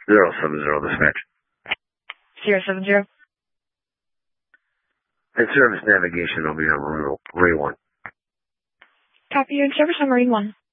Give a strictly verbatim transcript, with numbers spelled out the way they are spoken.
Zero seven zero dispatch. Zero seven zero. And service navigation will be on Ray one. Copy you in service on Marine one.